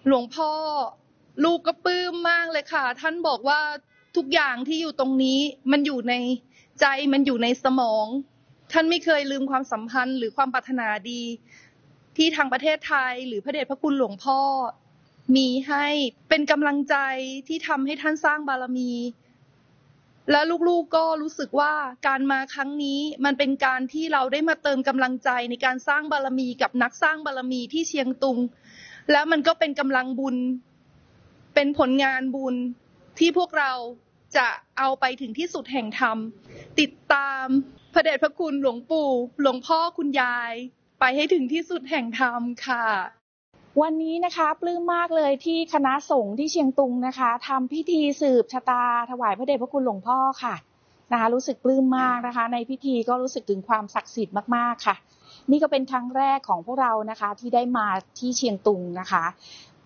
หลวงพ่อลูกก็ปลื้มมากเลยค่ะท่านบอกว่าทุกอย่างที่อยู่ตรงนี้มันอยู่ในใจมันอยู่ในสมองท่านไม่เคยลืมความสัมพันธ์หรือความปรารถนาดีที่ทางประเทศไทยหรือพระเดชพระคุณหลวงพ่อมีให้เป็นกำลังใจที่ทำให้ท่านสร้างบารมีและลูกๆก็รู้สึกว่าการมาครั้งนี้มันเป็นการที่เราได้มาเติมกำลังใจในการสร้างบารมีกับนักสร้างบารมีที่เชียงตุงแล้วมันก็เป็นกำลังบุญเป็นผลงานบุญที่พวกเราจะเอาไปถึงที่สุดแห่งธรรมติดตามพระเดชพระคุณหลวงปู่หลวงพ่อคุณยายไปให้ถึงที่สุดแห่งธรรมค่ะวันนี้นะคะปลื้มมากเลยที่คณะสงฆ์ที่เชียงตุงนะคะทำพิธีสืบชะตาถวายพระเดชพระคุณหลวงพ่อค่ะนะคะรู้สึกปลื้มมากนะคะในพิธีก็รู้สึกถึงความศักดิ์สิทธิ์มากๆค่ะนี่ก็เป็นครั้งแรกของพวกเรานะคะที่ได้มาที่เชียงตุงนะคะ